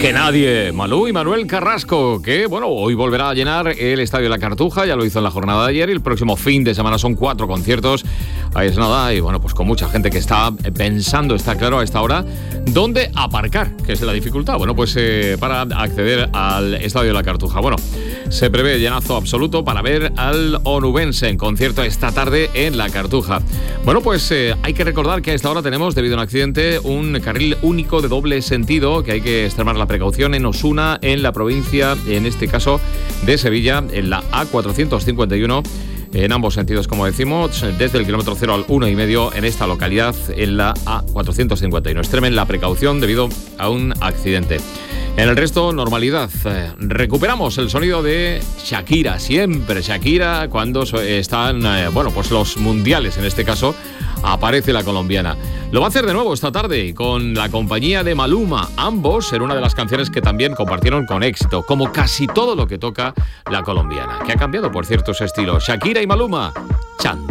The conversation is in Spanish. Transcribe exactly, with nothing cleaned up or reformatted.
Que nadie, Malú y Manuel Carrasco, que bueno, hoy volverá a llenar el Estadio de la Cartuja, ya lo hizo en la jornada de ayer, y el próximo fin de semana son cuatro conciertos, ahí es nada, y bueno, pues con mucha gente que está pensando, está claro a esta hora, dónde aparcar, que es la dificultad, bueno, pues eh, para acceder al Estadio de la Cartuja. Bueno, se prevé llenazo absoluto para ver al onubense en concierto esta tarde en la Cartuja. Bueno, pues eh, hay que recordar que a esta hora tenemos, debido a un accidente, un carril único de doble sentido, que hay que extremar la precaución en Osuna, en la provincia, en este caso de Sevilla, en la A cuatrocientos cincuenta y uno, en ambos sentidos, como decimos, desde el kilómetro cero al uno y medio en esta localidad, en la A cuatrocientos cincuenta y uno. Extremen la precaución debido a un accidente. En el resto, normalidad. Eh, recuperamos el sonido de Shakira, siempre Shakira, cuando so- están, eh, bueno, pues los mundiales, en este caso, aparece la colombiana. Lo va a hacer de nuevo esta tarde con la compañía de Maluma, ambos en una de las canciones que también compartieron con éxito, como casi todo lo que toca la colombiana, que ha cambiado, por cierto, su estilo. Shakira y Maluma, Chanda.